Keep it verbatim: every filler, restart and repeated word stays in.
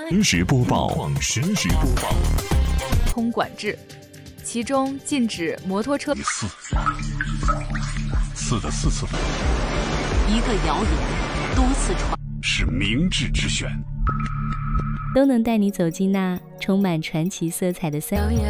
实时播报，实时播报。 通管制，其中禁止摩托车。 四，四的四次方。 一个谣言多次传， 是明智之选， 都能带你走进那充满传奇色彩的三。